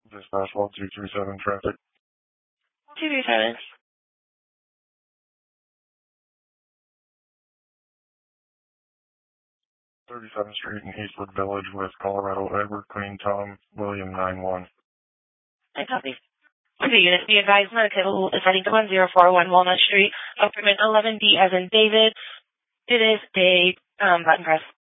Dispatch 1237 traffic. 237. 37th Street in Eastwood Village with Colorado Edward Queen Tom William 91. I copy. Okay, unit be advised, medical is heading to 1041 Walnut Street, apartment 11B as in David. It is a button press.